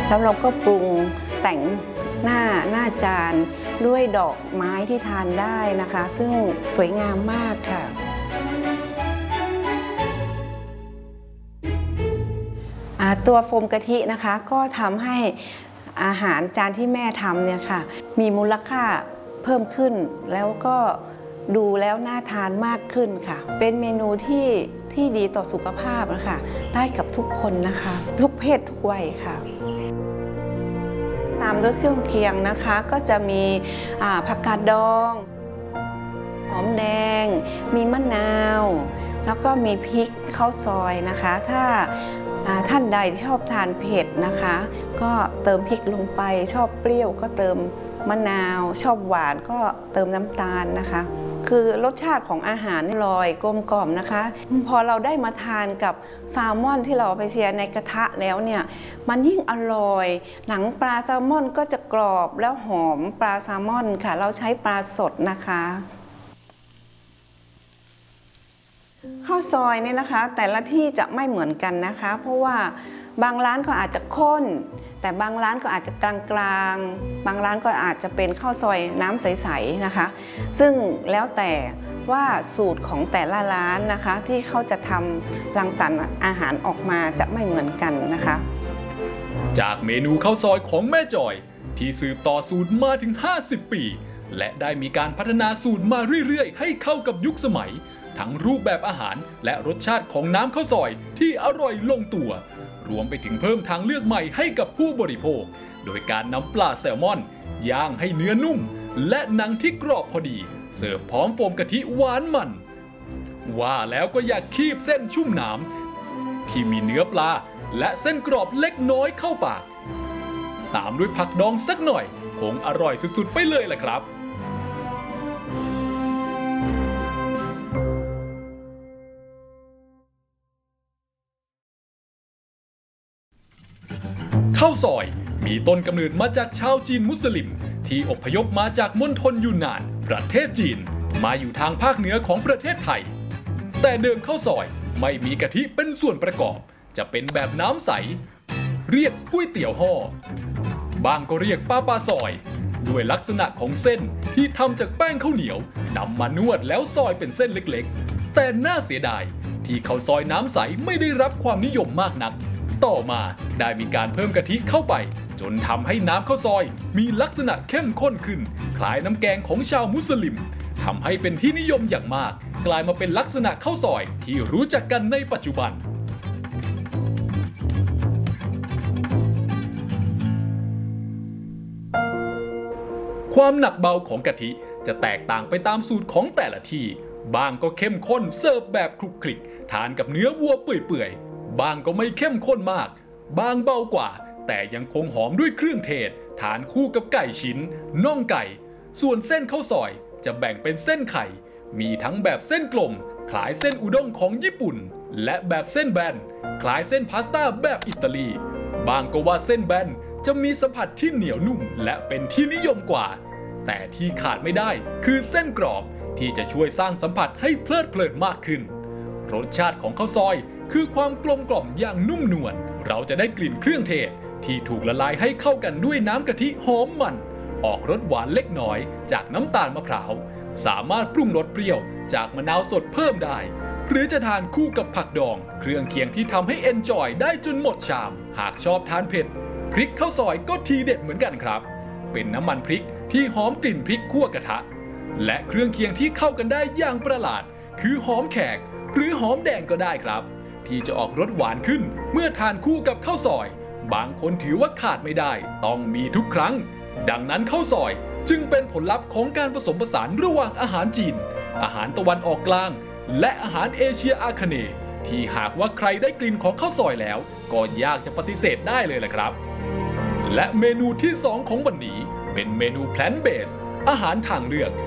แล้วเราก็ปรุงแต่งหน้าจานด้วยดอกไม้ที่ทานได้นะคะซึ่งสวยงามมากค่ะตัวโฟมกะทินะคะก็ทำให้อาหารจานที่แม่ทำเนี่ยค่ะมีมูลค่าเพิ่มขึ้นแล้วก็ดูแล้วน่าทานมากขึ้นค่ะเป็นเมนูที่ดีต่อสุขภาพนะคะได้กับทุกคนนะคะทุกเพศทุกวัยค่ะตามด้วยเครื่องเคียงนะคะก็จะมีผักกาดดองหอมแดงมีมะนาวแล้วก็มีพริกข้าวซอยนะคะถ้าท่านใดชอบทานเผ็ดนะคะก็เติมพริกลงไปชอบเปรี้ยวก็เติมมะนาวชอบหวานก็เติมน้ำตาลนะคะคือรสชาติของอาหารอร่อยกลมกล่อมนะคะพอเราได้มาทานกับแซลมอนที่เราไปเชียร์ในกระทะแล้วเนี่ยมันยิ่งอร่อยหนังปลาแซลมอนก็จะกรอบแล้วหอมปลาแซลมอนค่ะเราใช้ปลาสดนะคะข้าวซอยเนี่ยนะคะแต่ละที่จะไม่เหมือนกันนะคะเพราะว่าบางร้านก็อาจจะข้นแต่บางร้านก็อาจจะกลางๆบางร้านก็อาจจะเป็นข้าวซอยน้ำใสๆนะคะซึ่งแล้วแต่ว่าสูตรของแต่ละร้านนะคะที่เขาจะทำรังสรรค์อาหารออกมาจะไม่เหมือนกันนะคะจากเมนูข้าวซอยของแม่จอยที่สืบต่อสูตรมาถึง50 ปีและได้มีการพัฒนาสูตรมาเรื่อยๆให้เข้ากับยุคสมัยทั้งรูปแบบอาหารและรสชาติของน้ำข้าวซอยที่อร่อยลงตัวรวมไปถึงเพิ่มทางเลือกใหม่ให้กับผู้บริโภคโดยการนำปลาแซลมอนย่างให้เนื้อนุ่มและหนังที่กรอบพอดีเสิร์ฟพร้อมโฟมกะทิหวานมันว่าแล้วก็อยากคีบเส้นชุ่มน้ำที่มีเนื้อปลาและเส้นกรอบเล็กน้อยเข้าปากตามด้วยผักดองสักหน่อยคงอร่อยสุดๆไปเลยล่ะครับข้าวซอยมีต้นกำเนิดมาจากชาวจีนมุสลิมที่อพยพมาจากมณฑลยูนนานประเทศจีนมาอยู่ทางภาคเหนือของประเทศไทยแต่เดิมข้าวซอยไม่มีกะทิเป็นส่วนประกอบจะเป็นแบบน้ำใสเรียกก๋วยเตี๋ยวห่อบางก็เรียกป้าซอยด้วยลักษณะของเส้นที่ทำจากแป้งข้าวเหนียวนำมานวดแล้วซอยเป็นเส้นเล็กๆแต่น่าเสียดายที่ข้าวซอยน้ำใสไม่ได้รับความนิยมมากนักต่อมาได้มีการเพิ่มกะทิเข้าไปจนทำให้น้ำข้าวซอยมีลักษณะเข้มข้นขึ้นคล้ายน้ำแกงของชาวมุสลิมทำให้เป็นที่นิยมอย่างมากกลายมาเป็นลักษณะข้าวซอยที่รู้จักกันในปัจจุบันความหนักเบาของกะทิจะแตกต่างไปตามสูตรของแต่ละที่บางก็เข้มข้นเสิร์ฟแบบคลุกคลิกทานกับเนื้อวัวเปื่อยๆบางก็ไม่เข้มข้นมากบางเบากว่าแต่ยังคงหอมด้วยเครื่องเทศทานคู่กับไก่ชิ้นน่องไก่ส่วนเส้นข้าวซอยจะแบ่งเป็นเส้นไข่มีทั้งแบบเส้นกลมคล้ายเส้นอุด้งของญี่ปุ่นและแบบเส้นแบนคล้ายเส้นพาสต้าแบบอิตาลีบางก็ว่าเส้นแบนจะมีสัมผัสที่เหนียวนุ่มและเป็นที่นิยมกว่าแต่ที่ขาดไม่ได้คือเส้นกรอบที่จะช่วยสร้างสัมผัสให้เพลิดเพลินมากขึ้นรสชาติของข้าวซอยคือความกลมกล่อมอย่างนุ่มนวลเราจะได้กลิ่นเครื่องเทศที่ถูกละลายให้เข้ากันด้วยน้ำกะทิหอมมันออกรสหวานเล็กน้อยจากน้ำตาลมะพร้าวสามารถปรุงรสเปรี้ยวจากมะนาวสดเพิ่มได้หรือจะทานคู่กับผักดองเครื่องเคียงที่ทำให้เอนจอยได้จนหมดชามหากชอบทานเผ็ดพริกข้าวซอยก็ทีเด็ดเหมือนกันครับเป็นน้ำมันพริกที่หอมกลิ่นพริกคั่วกระทะและเครื่องเคียงที่เข้ากันได้อย่างประหลาดคือหอมแขกหรือหอมแดงก็ได้ครับที่จะออกรสหวานขึ้นเมื่อทานคู่กับข้าวซอยบางคนถือว่าขาดไม่ได้ต้องมีทุกครั้งดังนั้นข้าวซอยจึงเป็นผลลัพธ์ของการผสมผสานระหว่างอาหารจีนอาหารตะวันออกกลางและอาหารเอเชียอาคเนย์ที่หากว่าใครได้กลิ่นของข้าวซอยแล้วก็ยากจะปฏิเสธได้เลยแหละครับและเมนูที่2ของวันนี้เป็นเมนูแพลนต์เบสอาหารทางเลือก